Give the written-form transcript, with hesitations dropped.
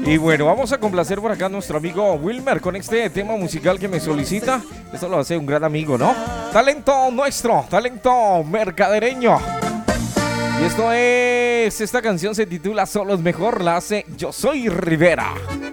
Y bueno, vamos a complacer por acá a nuestro amigo Wilmer con este tema musical que me solicita. Esto lo hace un gran amigo, ¿no? Talento nuestro, talento mercadereño. Y esta canción se titula Solo es mejor, la hace Yo Soy Rivera.